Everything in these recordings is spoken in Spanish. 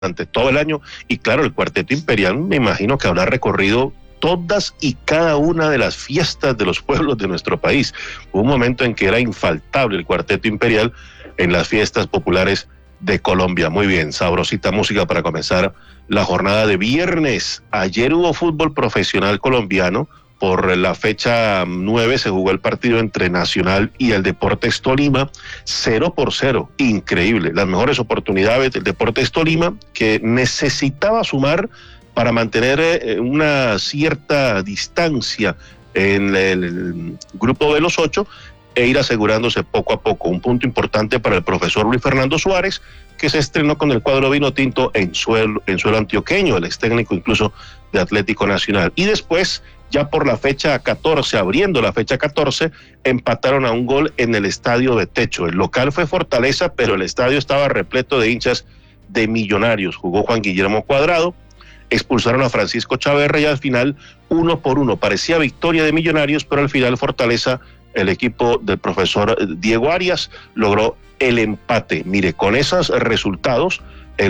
durante todo el año. Y claro, el Cuarteto Imperial me imagino que habrá recorrido todas y cada una de las fiestas de los pueblos de nuestro país. Hubo un momento en que era infaltable el Cuarteto Imperial en las fiestas populares de Colombia. Muy bien, sabrosita música para comenzar la jornada de viernes. Ayer hubo fútbol profesional colombiano. Por la fecha 9 se jugó el partido entre Nacional y el Deportes Tolima, 0-0, increíble. Las mejores oportunidades del Deportes Tolima, que necesitaba sumar para mantener una cierta distancia en el grupo de los 8 e ir asegurándose poco a poco. Un punto importante para el profesor Luis Fernando Suárez, que se estrenó con el cuadro vinotinto en suelo antioqueño, el ex técnico incluso de Atlético Nacional. Y después, ya por la fecha 14, abriendo la fecha 14, empataron a un gol en el estadio de Techo. El local fue Fortaleza, pero el estadio estaba repleto de hinchas de Millonarios. Jugó Juan Guillermo Cuadrado, expulsaron a Francisco Chaverra y al final 1-1. Parecía victoria de Millonarios, pero al final Fortaleza, el equipo del profesor Diego Arias, logró el empate. Mire, con esos resultados,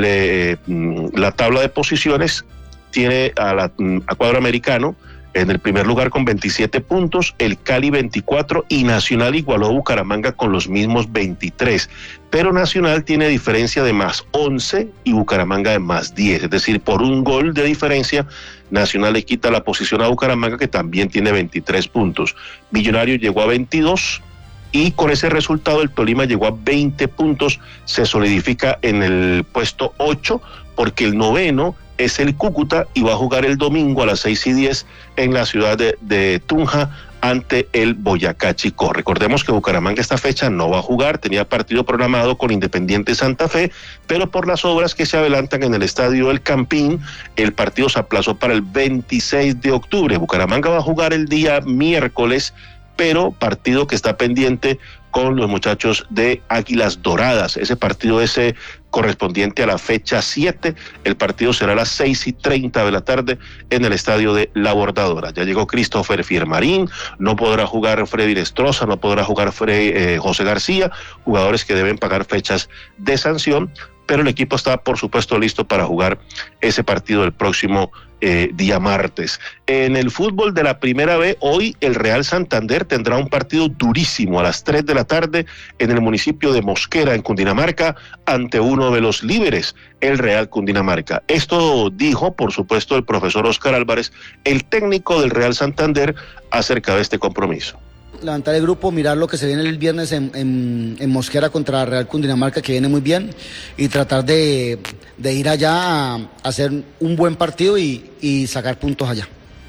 la tabla de posiciones tiene a cuadro americano en el primer lugar con 27 puntos, el Cali 24 y Nacional igualó a Bucaramanga con los mismos 23. Pero Nacional tiene diferencia de más 11 y Bucaramanga de más 10. Es decir, por un gol de diferencia, Nacional le quita la posición a Bucaramanga, que también tiene 23 puntos. Millonario llegó a 22 y con ese resultado el Tolima llegó a 20 puntos. Se solidifica en el puesto 8 porque el noveno es el Cúcuta y va a jugar el domingo a las 6:10 en la ciudad de Tunja ante el Boyacá Chicó. Recordemos que Bucaramanga esta fecha no va a jugar, tenía partido programado con Independiente Santa Fe, pero por las obras que se adelantan en el estadio El Campín, el partido se aplazó para el 26 de octubre. Bucaramanga va a jugar el día miércoles, pero partido que está pendiente con los muchachos de Águilas Doradas. Ese partido es correspondiente a la fecha 7. El partido será a las 6:30 de la tarde en el estadio de La Bordadora. Ya llegó Christopher Fiermarín, no podrá jugar Freddy Destroza, no podrá jugar José García, jugadores que deben pagar fechas de sanción, pero el equipo está, por supuesto, listo para jugar ese partido el próximo día martes. En el fútbol de la Primera B, hoy el Real Santander tendrá un partido durísimo a las 3 de la tarde en el municipio de Mosquera, en Cundinamarca, ante uno de los líderes, el Real Cundinamarca. Esto dijo, por supuesto, el profesor Oscar Álvarez, el técnico del Real Santander, acerca de este compromiso. Levantar el grupo, mirar lo que se viene el viernes en Mosquera contra Real Cundinamarca, que viene muy bien, y tratar de ir allá a hacer un buen partido y sacar puntos allá.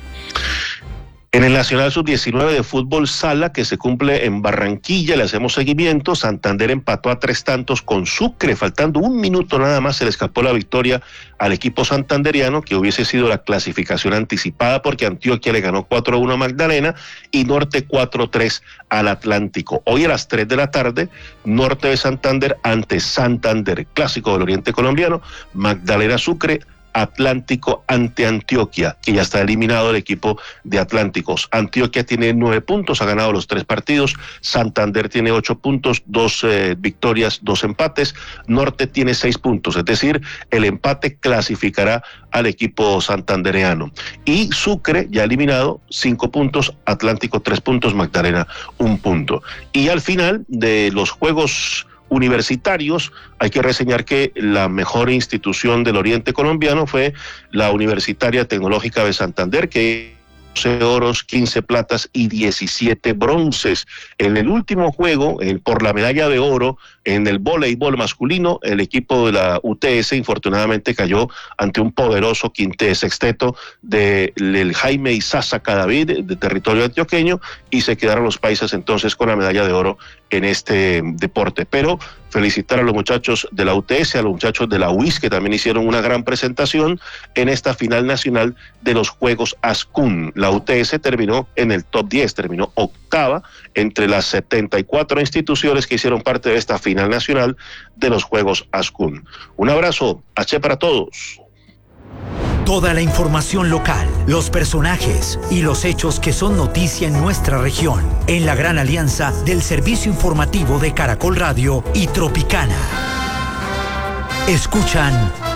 En el Nacional Sub-19 de fútbol sala, que se cumple en Barranquilla, le hacemos seguimiento. Santander empató a 3 tantos con Sucre, faltando 1 minuto nada más, se le escapó la victoria al equipo santanderiano, que hubiese sido la clasificación anticipada, porque Antioquia le ganó 4-1 a Magdalena y Norte 4-3 al Atlántico. Hoy a las 3 de la tarde, Norte de Santander ante Santander, clásico del Oriente Colombiano, Magdalena Sucre, Atlántico ante Antioquia, que ya está eliminado el equipo de Atlánticos. Antioquia tiene 9 puntos, ha ganado los 3 partidos. Santander tiene 8 puntos, 2 victorias, 2 empates. Norte tiene 6 puntos, es decir, el empate clasificará al equipo santandereano. Y Sucre, ya eliminado, 5 puntos, Atlántico 3 puntos, Magdalena 1 punto. Y al final de los juegos universitarios, hay que reseñar que la mejor institución del Oriente Colombiano fue la Universitaria Tecnológica de Santander, que 12 oros, 15 platas y 17 bronces. En el último juego, por la medalla de oro, en el voleibol masculino, el equipo de la UTS infortunadamente cayó ante un poderoso sexteto del Jaime Isaza Cadavid, de territorio antioqueño, y se quedaron los paisas entonces con la medalla de oro en este deporte. Pero felicitar a los muchachos de la UTS, a los muchachos de la UIS, que también hicieron una gran presentación en esta final nacional de los Juegos ASCUN. La UTS terminó en el top 10, terminó octava entre las 74 instituciones que hicieron parte de esta final nacional de los Juegos ASCUN. Un abrazo, H para todos. Toda la información local, los personajes y los hechos que son noticia en nuestra región, en la gran alianza del servicio informativo de Caracol Radio y Tropicana. Escuchan